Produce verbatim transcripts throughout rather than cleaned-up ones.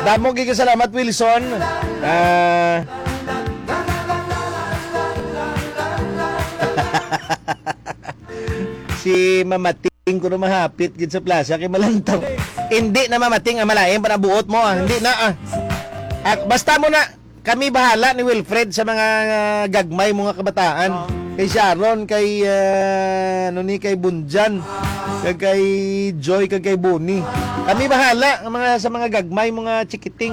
Damo gigi salamat Wilson. Ah Si mamating ko na mahapit gid sa plaza kay malantaw. Hindi na mamating ang malaing panabuot mo ah. Hindi na ah. Ah, basta mo na kami bahala ni Wilfred sa mga uh, gagmay mga kabataan. Kay Sharon, kay uh, ano ni kay Bunjan, kay, kay Joy, kay, kay Bonnie. Kami bahala ang mga sa mga gagmay mga chikiting.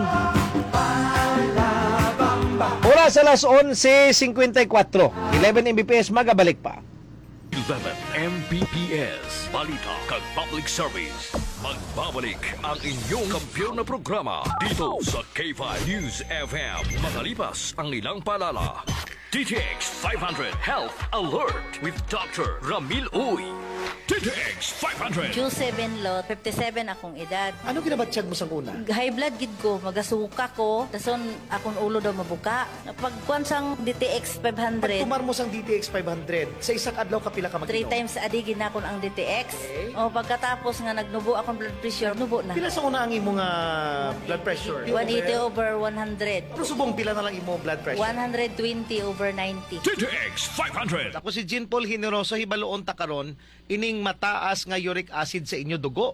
Oras alas onse fifty-four. eleven M B P S magabalik pa. eleven M B P S Balita kag Public Service. Magbabalik ang inyong kampiyon na programa dito sa K five News F M. Makalipas ang ilang paalala. D T X five hundred Health Alert with Doctor Ramil Uy. D T X five hundred. June seven lot, fifty-seven akong edad. Ano ginabatsyag mo sa una? High blood gid ko, magasuka ko, tason akong ulo daw mabuka. Pagkuan sang D T X five hundred, Pagtumar mo sang D T X five hundred, sa isang adlaw ka pila ka mag-inom? three times a day ginakon ang D T X. Okay. O pagkatapos nga nagnubo akong blood pressure, nubo na. Pila sa una ang imong uh, blood pressure? one eighty over one hundred. Pero subong pila na lang imong blood pressure? one twenty over ninety. D T X five hundred. Ako si Jean Paul Generoso, hibaloon ta karon ining mataas nga uric acid sa inyo dugo,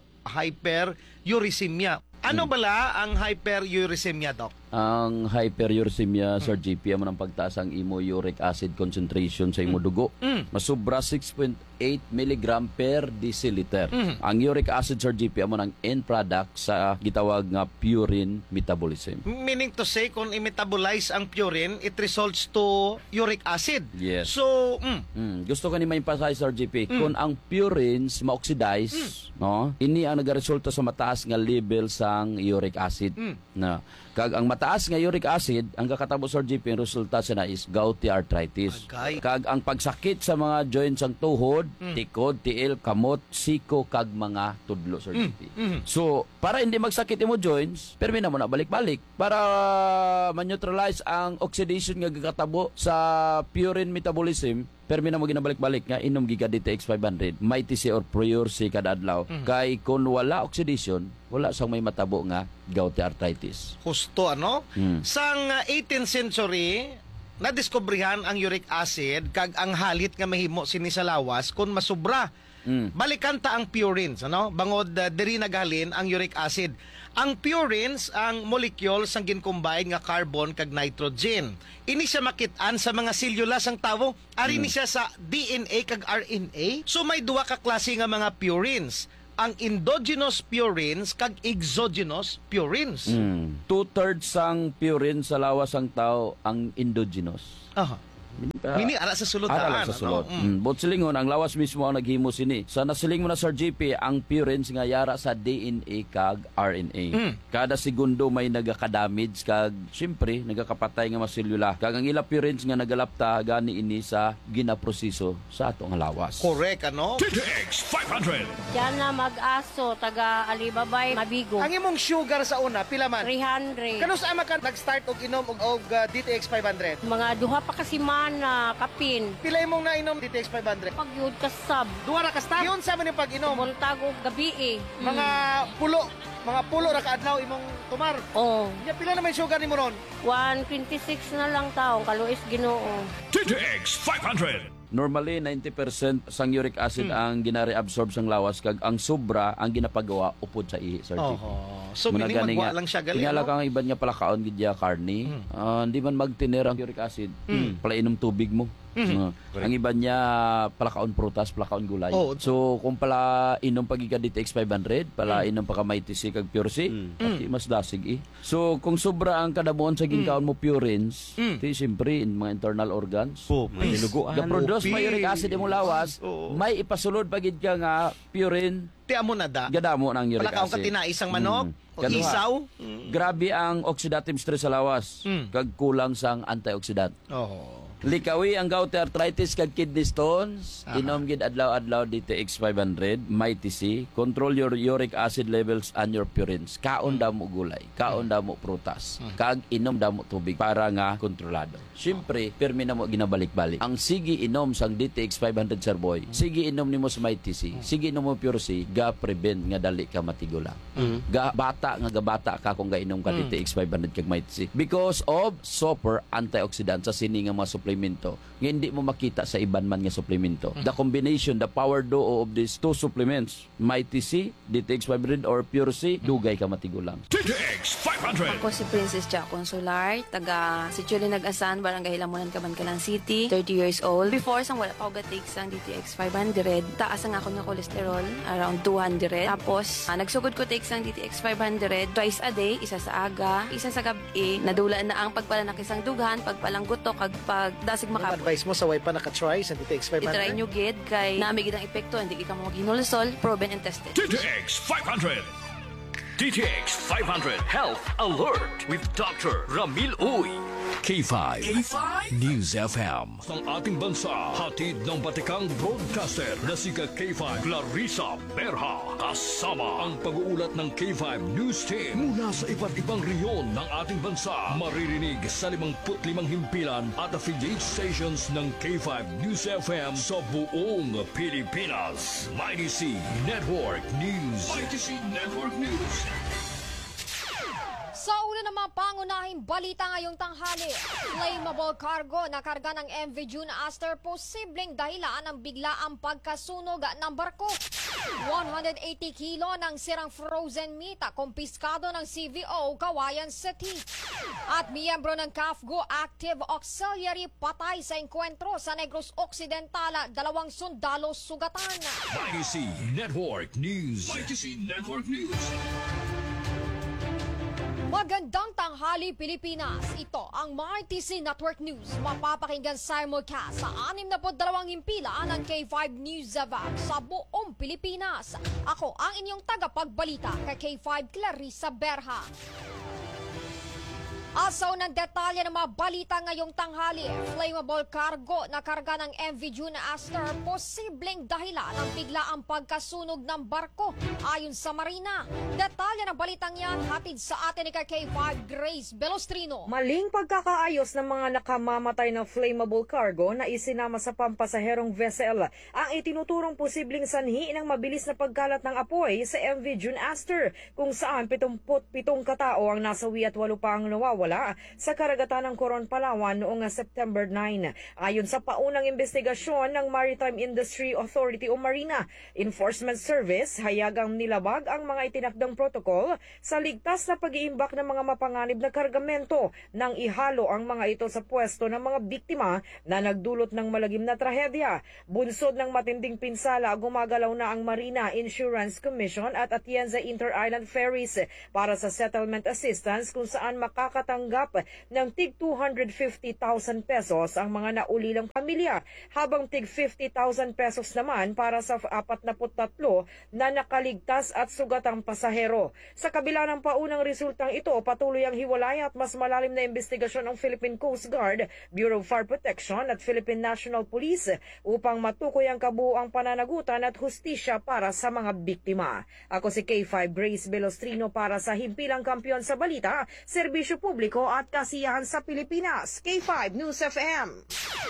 hyperuricemia. Ano bala ang hyperuricemia, Doc? Ang hyperuricemia, Sir G P, amo ng pagtaas ang imo uric acid concentration sa imo dugo. Mm. Masubra six point eight milligram per deciliter. Mm. Ang uric acid, Sir G P, amo ng end product sa gitawag nga purine metabolism. Meaning to say, kung i-metabolize ang purine, it results to uric acid. Yes. So, mm, Mm, gusto ka ni ma-emphasize, Sir G P, kung ang purines ma-oxidize, no? Ini ang nagaresulta sa mataas nga level sang uric acid. Mm. Na kag ang mataas nga uric acid, ang kakatabo, Sir G P, ang resulta sa na is gouty arthritis. Agay. Kag ang pagsakit sa mga joints sang tuhod, tikod, tiil, kamot, siko kag mga tudlo, Sir G P. mm. So, para hindi magsakit imo joints, permi na mo na balik-balik para ma-neutralize ang oxidation nga gakatabo sa purine metabolism. Permi na mo ginabalik-balik nga inom giga D T X five hundred, may T C or prior si kada adlaw. Kay kung wala oxidation, wala sang may matabo nga gouty arthritis. husto ano? Mm. Sang uh, eighteenth century, nadiskubrihan ang uric acid kag ang halit nga mahimo sini sa lawas kung masubra. Mm. Balikan ta ang purines, ano? Bangod uh, diri naghalin ang uric acid. Ang purines ang molecules sang gincombine nga carbon kag nitrogen. Ini siya makit-an sa mga cellula sang tawo. Ari ni siya sa D N A kag R N A. So may duha ka klase nga mga purines. Ang endogenous purines kag exogenous purines. Mm. Two-thirds sang purine sa lawas sang tao ang endogenous. Aha. Ah, Mini ara sa sulutan. Ara lang sa sulod. Ano? Mm. Mm. Bot silingon, ang lawas mismo ang naghimo sini. Sa nasiling mo na, Sir G P, ang purines nga yara sa D N A kag R N A. Mm. Kada segundo may nagaka-damage kag syempre nagakapatay nga mga selula. Kag ang ila purines nga nagalapta gani ini sa ginaproseso sa atong lawas. Correct, ano? D T X five hundred. Diyan na mag-aso, taga Alibabay, Mabigo. Ang imong sugar sa una, pila man? three hundred. Kano sa ama ka nag-start og inom og, og uh, D T X five hundred? Mga duha pa kasi man na kapin. Pila imong nainom D T X five hundred? Pag yun ka sab, Duha ra ka start. Yun sa man yung pag-inom. buntag og gabi eh. Mga pulo, mga pulo ra ka adlaw imong tumar. Oh, Ya pila naman yung sugar nimo ron? one twenty-six na lang tao, kaluis Ginoo. D T X five hundred. Normally ninety percent sang uric acid ang ginare-absorb sang lawas kag ang sobra ang ginapagawa upod sa ihi, Sir G P. Oh. So Muna meaning gani magwa nga, lang siya gali. tingala ano? kang iban nga palakaon gidya karni. Ah, hindi man magtiner ang uric acid. Pala inom tubig mo. Ah, ang iban niya palakaon prutas, palakaon gulay. Oh. So kung pala inom pagiga D T X five hundred, pala inom pa ka may T C kag Pure C, pati mas dasig eh. So kung sobra ang kadabuon sa ginkaon mo purines, ti siyempre in mga internal organs. Oh, may dinuguan. Ga-produce Opi. may uric acid imong lawas, Oo. may ipasulod pagid ka nga purine, Ti amo na da. gadamo ng uric Palakaon ka acid. tinaisang manok, o Kaduha. isaw. Grabe ang oxidative stress sa lawas. Mm. Kag kulang sang antioxidant. Oh. Likawi ang gouty arthritis kag kidney stones. Inom gid adlaw-adlaw D T X five hundred, may T C. Control your uric acid levels and your purines. Kaon damo gulay, kaon damo prutas. Kag inom damo tubig para nga kontrolado. Siyempre, permi na mo ginabalik-balik. Ang sige inom sang D T X five hundred, Sir Boy. Sige inom nimo sa may T C. Sige inom mo Pure C, ga prevent nga dali ka matigulang. Ga bata bata nga gabata ka kung gainom ka D T X five hundred kag Mighty C. Because of super antioxidant sa sini nga mga suplemento nga hindi mo makita sa iban man nga suplemento. The combination, the power duo of these two supplements, Mighty C, D T X five hundred or Pure C, dugay ka matigulang. D T X five hundred. Ako si Princess Jack Consular, taga Sitio Nag-asan, Barangay Lamunan, Cabancalan City, thirty years old. Before, sang wala pa ako gatake sang D T X five hundred, taas ang ako nga cholesterol, around two hundred. Tapos, ah, nagsugod ko take sang D T X five hundred, twice a day, isa sa aga, isa sa gabi, nadula na ang pagpalanaki sang dughan, pagpalangguto, kag pagdasig Ano makap. advice mo sa way pa naka-try sa D T X five hundred? I-try nyo gid, kay namigid ang epekto, hindi ka mo maghinulsol, proven and tested. D T X five hundred. D T X five hundred Health Alert with Doctor Ramil Uy. K five. K five News F M. Ang ating bansa, hatid ng batikang broadcaster na si K five Clarissa Berha. Kasama ang pag-uulat ng K five News Team mula sa iba't ibang rehiyon ng ating bansa. Maririnig sa limangput limang himpilan at affiliate stations ng K five News F M sa buong Pilipinas. Mighty C Network News. Mighty C Network News. Sa una ng mga pangunahing balita ngayong tanghali, flammable cargo na karga ng M V June Aster posibleng dahilan ng biglaang pagkasunog ng barko. one hundred eighty kilo ng sirang frozen meat kumpiskado ng C V O Kawayan City. At miyembro ng C A F G O Active Auxiliary patay sa engkwentro sa Negros Occidental, dalawang sundalo sugatan. Mighty C Network News. Mighty C Network News. Magandang tanghali Pilipinas. Ito ang Mighty C Network News. Mapapakinggan simulcast sa anim na dalawang himpilan ng K five News F M sa buong Pilipinas. Ako ang inyong tagapagbalita kay K five Clarissa Berha. Asaw ng detalye ng mga balita ngayong tanghali, flammable cargo na karga ng M V June Aster posibleng dahilan ng biglaang pagkasunog ng barko ayon sa Marina. Detalye ng balitang yan hatid sa atin ni K five Grace Belostrino. Maling pagkakaayos ng mga nakamamatay na flammable cargo na isinama sa pampasaherong vessel ang itinuturong posibleng sanhi ng mabilis na pagkalat ng apoy sa M V June Aster, kung saan pitongput pitong katao ang nasawi at walo pa ang nawawala sa karagatan ng Coron, Palawan noong September nine. Ayon sa paunang investigasyon ng Maritime Industry Authority o Marina Enforcement Service, hayagang nilabag ang mga itinakdang protokol sa ligtas na pag-iimbak ng mga mapanganib na kargamento nang ihalo ang mga ito sa pwesto ng mga biktima na nagdulot ng malagim na trahedya. Bunsod ng matinding pinsala, gumagalaw na ang Marina Insurance Commission at Atienza Inter-Island Ferries para sa settlement assistance, kung saan makakatanggap ng tig two hundred fifty thousand pesos ang mga naulilang pamilya, habang tig fifty thousand pesos naman para sa apat na tatlo na nakaligtas at sugatang pasahero. Sa kabila ng paunang resultang ito, patuloy ang hiwalay at mas malalim na investigasyon ng Philippine Coast Guard, Bureau of Fire Protection at Philippine National Police upang matukoy ang kabuuang pananagutan at hustisya para sa mga biktima. Ako si K five Grace Belostrino para sa Himpilang Kampiyon sa Balita, Serbisyo Publiko at Kasiyahan sa Pilipinas. K five News F M.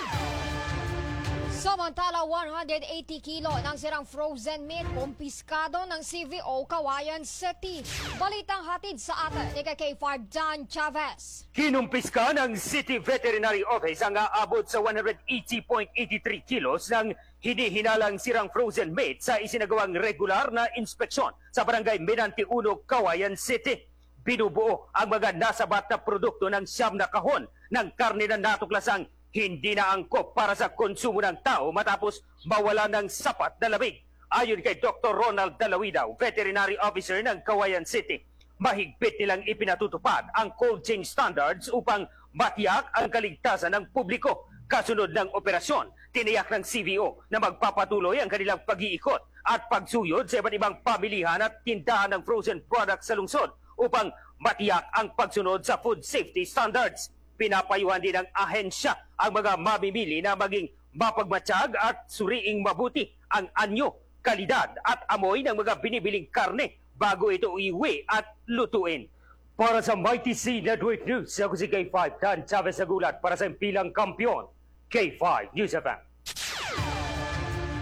Samantala, one hundred eighty kilo ng sirang frozen meat kumpiskado ng C V O Kawayan City. Balitang hatid sa atin ni K five Dan Chavez. Kinumpiska ng City Veterinary Office ang aabot sa one hundred eighty point eight three kilos ng hinihinalang sirang frozen meat sa isinagawang regular na inspeksyon sa Barangay Minante uno, Kawayan City. Binubuo ang mga nasabat na produkto ng siyam na kahon ng karne na natuklasang hindi na angkop para sa konsumo ng tao matapos mawala ng sapat na lamig. Ayon kay Doctor Ronald Dalawidaw, Veterinary Officer ng Kawayan City, mahigpit nilang ipinatutupad ang cold chain standards upang matiyak ang kaligtasan ng publiko. Kasunod ng operasyon, tiniyak ng C V O na magpapatuloy ang kanilang pag-iikot at pagsuyod sa iba't ibang pamilihan at tindahan ng frozen products sa lungsod upang matiyak ang pagsunod sa food safety standards. Pinapayuhan din ng ahensya ang mga mamimili na maging mapagmatsyag at suriing mabuti ang anyo, kalidad at amoy ng mga binibiling karne bago ito iuwi at lutuin. Para sa Mighty C Network News, ako si K five Dan Chavez Agulat para sa Himpilang Kampiyon, K five News F M. At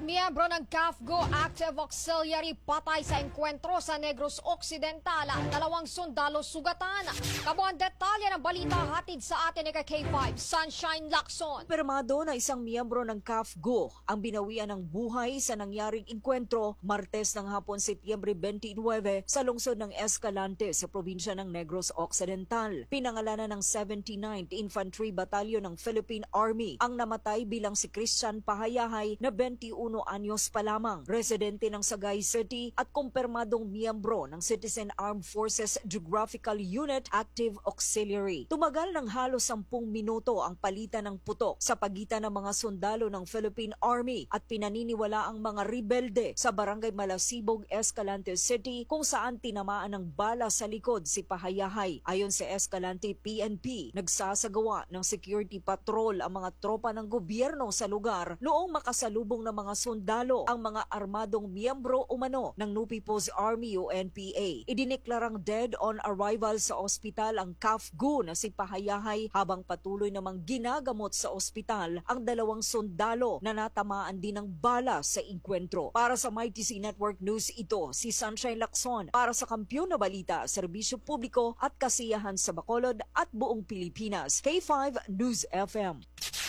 miyembro ng C A F G O Active Auxiliary patay sa engkwentro sa Negros Occidental. Dalawang sundalo sugatan. Kabuang detalye ng balita hatid sa atin ni K five Sunshine Lacson. Permado na isang miyembro ng C A F G O ang binawian ng buhay sa nangyaring engkwentro Martes ng hapon Setyembre twenty-nine sa lungsod ng Escalante sa probinsya ng Negros Occidental. Pinangalanan ng seventy-ninth Infantry Battalion ng Philippine Army ang namatay bilang si Christian Pahayahay na twenty-one anyos pa lamang, residente ng Sagay City at kumpirmadong miyembro ng Citizen Armed Forces Geographical Unit Active Auxiliary. Tumagal ng halos sampung minuto ang palitan ng putok sa pagitan ng mga sundalo ng Philippine Army at pinaniniwala ang mga rebelde sa Barangay Malasibog, Escalante City kung saan tinamaan ng bala sa likod si Pahayahay. Ayon sa Escalante P N P, nagsasagawa ng security patrol ang mga tropa ng gobyerno sa lugar noong makasalubong ng mga sundalo ang mga armadong miyembro umano ng New People's Army o N P A. Idineklarang dead on arrival sa ospital ang C A F G O na si Pahayahay habang patuloy namang ginagamot sa ospital ang dalawang sundalo na natamaan din ng bala sa engkwentro. Para sa M Y T C Network News, ito si Sunshine Lacson para sa Kampiyon na Balita, Serbisyo Publiko at Kasiyahan sa Bacolod at buong Pilipinas. K five News F M.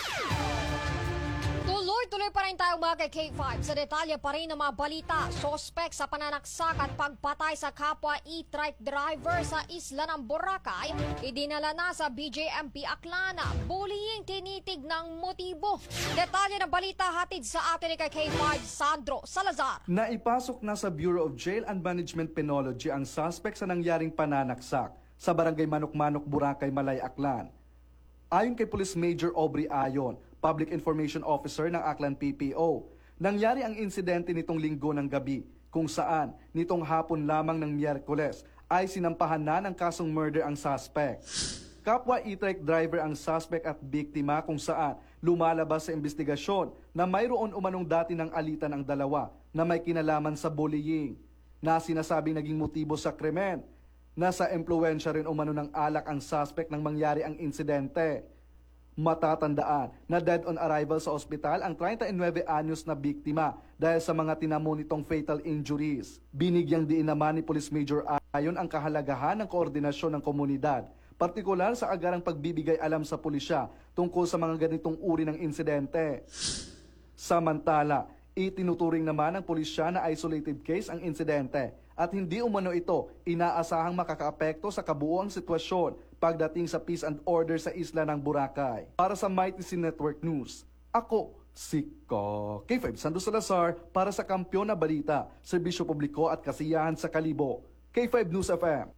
Tuloy-tuloy pa rin tayo mga kay K five. Sa detalye pa rin ng mga balita, sospek sa pananaksak at pagpatay sa kapwa e-trike driver sa isla ng Boracay, idinala na sa B J M P Aklana. Bullying tinitig ng motibo. Detalye ng balita hatid sa atin ni kay K five Sandro Salazar. Naipasok na sa Bureau of Jail and Management Penology ang suspect sa nangyaring pananaksak sa Barangay Manok-Manok, Boracay, Malay, Aklan. Ayon kay Police Major Aubrey Ayon, Public Information Officer ng Aklan P P O, nangyari ang insidente nitong linggo ng gabi kung saan nitong hapon lamang ng Miyerkules ay sinampahan na ng kasong murder ang suspect. Kapwa e-trike driver ang suspect at biktima kung saan lumalabas sa investigasyon na mayroon umanong dati ng alitan ang dalawa na may kinalaman sa bullying na sinasabing naging motibo sa krimen. Nasa impluensya rin umano ng alak ang suspect nang mangyari ang insidente. Matatandaan na dead on arrival sa ospital ang thirty-nine anyos na biktima dahil sa mga tinamo nitong fatal injuries. Binigyang diin naman ni Police Major Ayon ang kahalagahan ng koordinasyon ng komunidad, partikular sa agarang pagbibigay alam sa pulisya tungkol sa mga ganitong uri ng insidente. Samantala, itinuturing naman ng pulisya na isolated case ang insidente at hindi umano ito inaasahang makakaapekto sa kabuuang sitwasyon pagdating sa peace and order sa isla ng Boracay. Para sa M Y T C Network News, ako si K five Sandro Salazar para sa Kampiyon na Balita, Serbisyo Publiko at Kasiyahan sa Kalibo. K five News F M.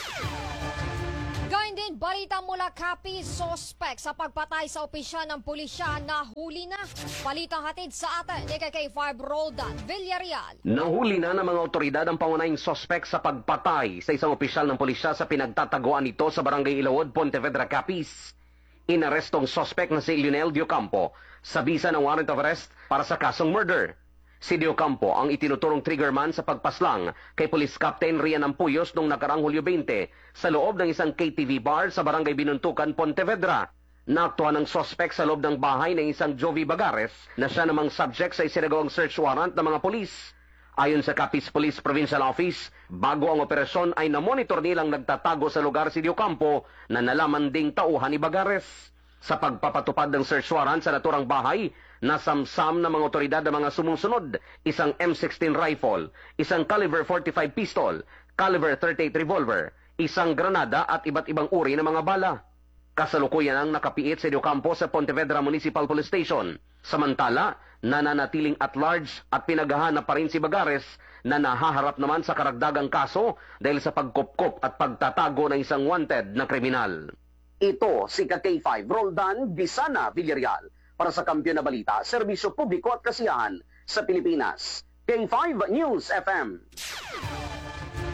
Balita mula Capiz, sospek sa pagpatay sa opisyal ng pulisya na huli na. Balitang hatid sa atin ni K five Roldan Villarreal. Nahuli na ng mga otoridad ang pangunahing sospek sa pagpatay sa isang opisyal ng pulisya sa pinagtataguan nito sa Barangay Ilawod, Pontevedra, Capiz. Inarestong sospek na si Lionel Diocampo sa bisa ng warrant of arrest para sa kasong murder. Si Diocampo ang itinuturong triggerman sa pagpaslang kay Police Captain Rian Ampuyos noong nakarang Hulyo twenty sa loob ng isang K T V bar sa Barangay Binuntukan, Pontevedra. Naaktuhan ng sospek sa loob ng bahay ng isang Jovi Bagares na siya namang subject sa isinagawang search warrant ng mga polis. Ayon sa Capiz Police Provincial Office, bago ang operasyon ay namonitor nilang nagtatago sa lugar si Diocampo na nalaman ding tauhan ni Bagares. Sa pagpapatupad ng search warrant sa naturang bahay, nasamsam ng mga otoridad ng mga sumusunod, isang M sixteen rifle, isang caliber forty-five pistol, caliber thirty-eight revolver, isang granada at iba't ibang uri ng mga bala. Kasalukuyan ang nakapiit si Diocampo sa Pontevedra Municipal Police Station. Samantala, nananatiling at large at pinaghahanap pa rin si Bagares na nahaharap naman sa karagdagang kaso dahil sa pagkupkop at pagtatago ng isang wanted na kriminal. Ito si K five Roldan Bisana Villarreal para sa Kampiyon na Balita, Serbisyo Publiko at Kasiyahan sa Pilipinas. K five News F M.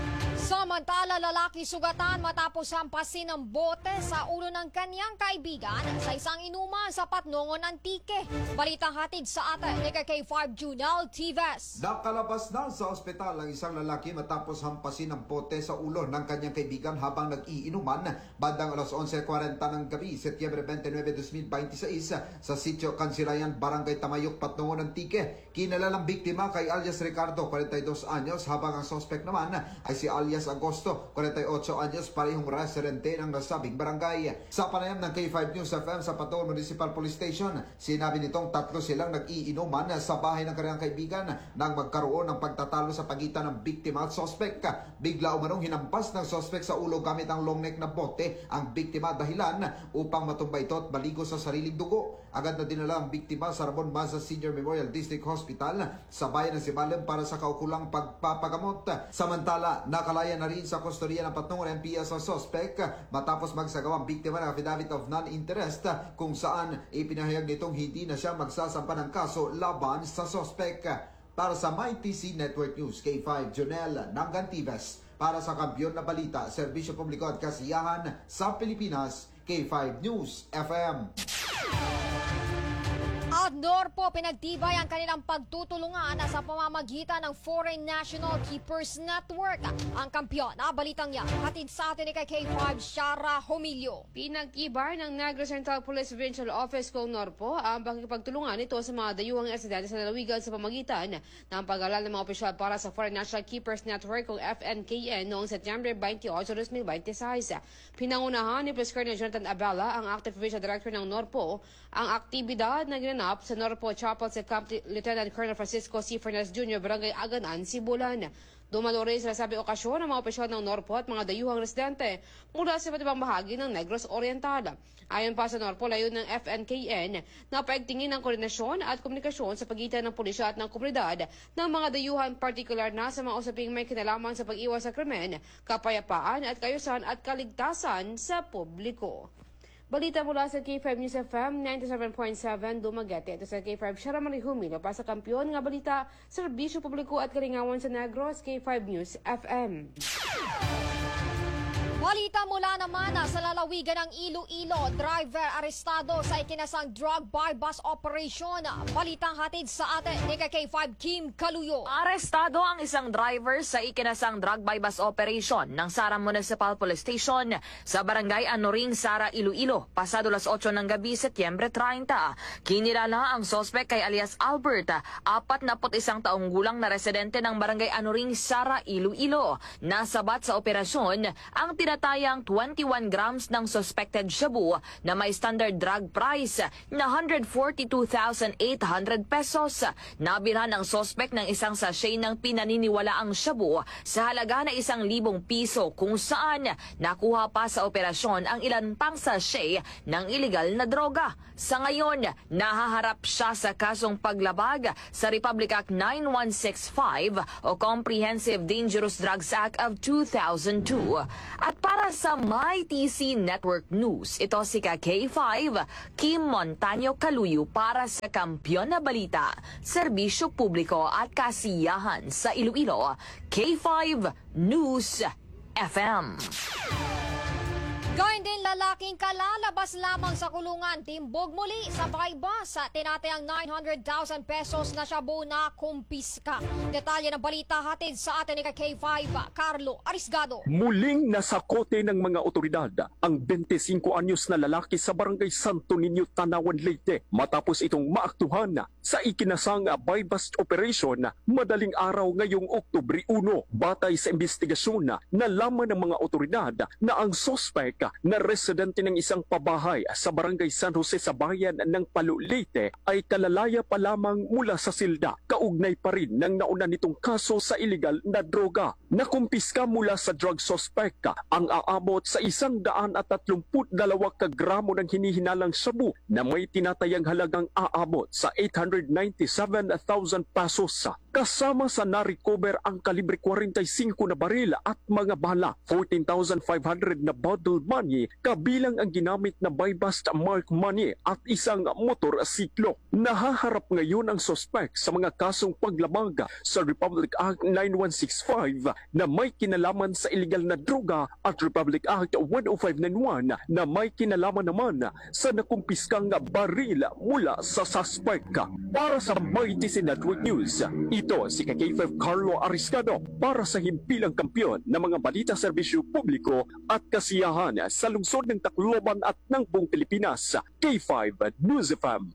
Samantala, lalaki sugatan matapos hampasin ng bote sa ulo ng kanyang kaibigan sa isang inuman sa Patnongon, Antique. Balitang hatid sa atin ni K five Junel Tives. Nakalabas na sa ospital ang isang lalaki matapos hampasin ng bote sa ulo ng kanyang kaibigan habang nag-iinuman bandang alas onse kwarenta ng gabi, Setyembre twenty-nine, twenty twenty-six sa Sitio Kansilayan, Barangay Tamayok, Patnongon, Antique. Kinalalang biktima kay alias Ricardo, forty-two anyos, habang ang suspect naman ay si alias Agosto, forty-eight anyos, parehong residente ng nasabing barangay. Sa panayam ng K five News F M sa Patol Municipal Police Station, sinabi nitong tatlo silang nag-iinuman sa bahay ng kanyang kaibigan nang magkaroon ng pagtatalo sa pagitan ng biktima at suspect. Bigla umanong hinampas ng suspect sa ulo gamit ang long neck na bote ang biktima dahilan upang matumba ito at baligo sa sariling dugo. Agad na dinala ang biktima sa Ramon Maza Senior Memorial District Hospital sa bayan ng Sibalem para sa kaukulang pagpapagamot. Samantala, nakalaya na rin sa kustodiya ng Patnongon M P S ang suspect matapos magsagawa ang biktima ng affidavit of non-interest kung saan ipinahayag nitong hindi na siya magsasampa ng kaso laban sa suspect. Para sa My T C Network News, K five Jonel Nangantives. Para sa Kampiyon na Balita, Serbisyo Publiko at Kasiyahan sa Pilipinas, K five News F M. At Norpo, pinagtibay ang kanilang pagtutulungan sa pamamagitan ng Foreign National Keepers Network. Ang kampiyon, na balitang yan, hatid sa atin ni kay K five Shara Homilio. Pinagtibay ng Negros Central Police Provincial Office kung Norpo ang pakikipagtulungan nito sa mga dayuhang estudyante sa lalawigan sa pamagitan ng pag-alala ng mga opisyal para sa Foreign National Keepers Network kung F N K N noong Setyembre twenty-eight, twenty twenty-six. Pinangunahan ni Police Colonel Jonathan Abela, ang Active Provincial Director ng Norpo, ang aktibidad na ginanap sa Norpo Chapel sa Camp Lieutenant Colonel Francisco C. Fernandez Junior, Barangay Aganan, Sibulan. Dumalo rin sa nasabing okasyon ng mga opisyal ng Norpo at mga dayuhang residente mula sa iba't ibang bahagi ng Negros Oriental. Ayon pa sa Norpo, layo ng F N K N na paigtingin ng koordinasyon at komunikasyon sa pagitan ng pulisya at ng komunidad ng mga dayuhan, partikular na sa mga usaping may kinalaman sa pag-iwas sa krimen, kapayapaan at kayusan at kaligtasan sa publiko. Balita mula sa K five News F M ninety-seven point seven Dumaguete. Ito sa K five Shara Marihumilo para sa Kampiyon nga balita, serbisyo publiko at kalingawan sa Negros, K five News F M. Balita mula naman sa lalawigan ng Iloilo, driver arestado sa ikinasang drug buy-bus operation. Balitang hatid sa atin ni K five Kim Kaluyo. Arestado ang isang driver sa ikinasang drug buy-bus operation ng Sara Municipal Police Station sa Barangay Anoring, Sara, Iloilo, pasado las otso ng gabi, Setyembre treinta. Kinilala ang sospek kay alias Albert, apat na put isang taong gulang na residente ng Barangay Anoring, Sara, Iloilo. Nasabat sa operasyon ang tinatayang twenty-one grams ng suspected shabu na may standard drug price na one hundred forty-two thousand eight hundred pesos. Nabilhan ang suspect ng isang sachet ng pinaniniwalaang shabu sa halaga na isang libong piso kung saan nakuha pa sa operasyon ang ilan pang sachet ng iligal na droga. Sa ngayon, nahaharap siya sa kasong paglabag sa Republic Act nine one six five o Comprehensive Dangerous Drugs Act of two thousand two. At para sa My T C Network News, ito si K five, Kim Montaño Kaluyo para sa Kampiyon na Balita, Serbisyo Publiko at Kasiyahan sa Iloilo, K five News F M. Gayun din lalaking kalalabas lamang sa kulungan, timbog muli sa buy-bus sa tinatayang nine hundred thousand pesos na shabu na kumpiska. Detalye ng balita hatid sa atin ni K five, Carlo Arisgado. Muling nasakote ng mga otoridad ang twenty-five anyos na lalaki sa Barangay Santo Niño, Tanawan, Leyte matapos itong maaktuhan sa ikinasang buy-bus operation madaling araw ngayong Oktubre one. Batay sa investigasyon, nalaman ng mga otoridad na ang sospek na residente ng isang pabahay sa Barangay San Jose sa bayan ng Palu, Leyte ay kalalaya pa lamang mula sa silda. Kaugnay pa rin ng nauna nitong kaso sa iligal na droga. Nakumpiska mula sa drug suspect ang aabot sa isang daan at tatlumput dalawa kagramo ng hinihinalang shabu na may tinatayang halagang aabot sa eight hundred ninety-seven thousand pesos. Kasama sa na-recover ang kalibre forty-five na baril at mga bala, fourteen thousand five hundred na bottle money kabilang ang ginamit na buy-bust mark money at isang motorsiklo. Nahaharap ngayon ang sospek sa mga kasong paglabag sa Republic Act nine one six five na may kinalaman sa iligal na droga at Republic Act one oh five nine one na may kinalaman naman sa nakumpiskang baril mula sa suspek. Para sa Mighty C Network News, ito si K five Carlo Ariscado para sa himpilang kampiyon ng mga balita serbisyo publiko at kasiyahan sa lungsod ng Tacloban at ng buong Pilipinas. K five News F M.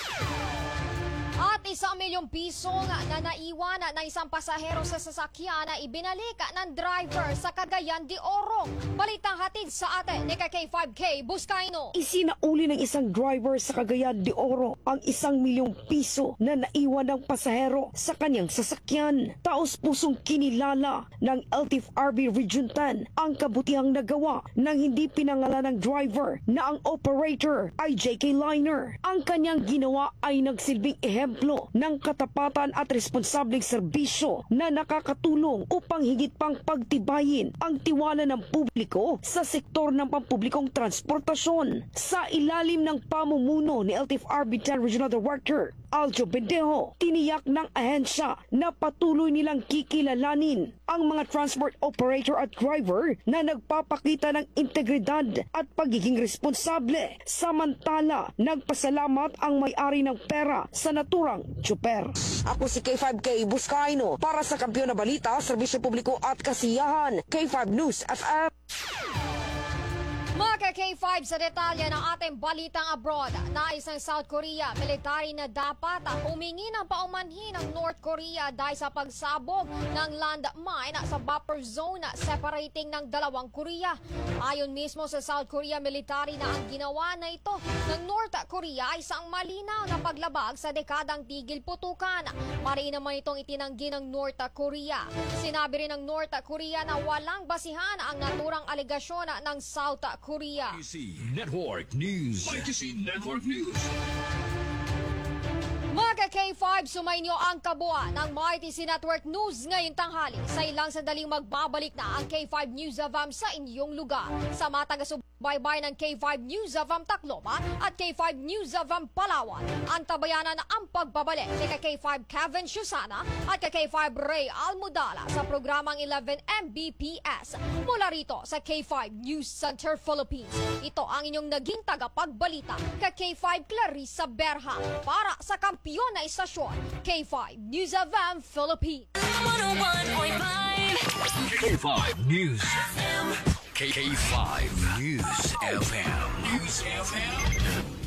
At isang milyong piso nga na naiwan na isang pasahero sa sasakyan na ibinalik ng driver sa Cagayan de Oro. Balitang hatid sa atin ni K five K Buscaino. Isinauli ng isang driver sa Cagayan de Oro ang isang milyong piso na naiwan ng pasahero sa kanyang sasakyan. Taos pusong kinilala ng L T F R B Region ten ang kabutihang nagawa ng hindi pinangalan ng driver na ang operator ay J K Liner. Ang kanyang ginawa ay nagsilbing ehemplo ng katapatan at responsableng serbisyo na nakakatulong upang higit pang pagtibayin ang tiwala ng publiko sa sektor ng pampublikong transportasyon. Sa ilalim ng pamumuno ni L T F R B ten Regional Director Aljo Bendejo, tiniyak ng ahensya na patuloy nilang kikilalanin ang mga transport operator at driver na nagpapakita ng integridad at pagiging responsable. Samantala, nagpasalamat ang may-ari ng pera sa naturang tsuper. Ako si K five K Buscaino para sa Kampiyon na Balita, Serbisyo Publiko at Kasiyahan. K five News F M. Mga K five sa detalye ng ating balitang abroad. Nais ng South Korea, military na dapat humingi ng paumanhin ng North Korea dahil sa pagsabog ng landmine sa buffer zone separating ng dalawang Korea. Ayon mismo sa South Korea military na ang ginawa na ito ng North Korea ay isang malinaw na paglabag sa dekadang tigil putukan. Mariin naman itong itinanggi ng North Korea. Sinabi rin ng North Korea na walang basihan ang naturang alegasyon ng South Korea. Korea. Mighty C Network News. Mighty C Network News. Mga K five, sumainyo ang kabuuan ng Mighty C Network News ngayong tanghali. Sa ilang sandaling magbabalik na ang K five News of Am sa inyong lugar. Sa mga taga-subaybay ng K five News of Am Tacloban at K five News of Am Palawan, ang tabayanan na ang pagbabalik ni K five Kevin Shusana at K five Ray Almudala sa programang eleven M B P S mula rito sa K five News Center Philippines. Ito ang inyong naging tagapagbalita kay K five Clarissa Berha para sa kampiyon na istasyon K five News of Am Philippines. K five News F M. K five News F M. News F M.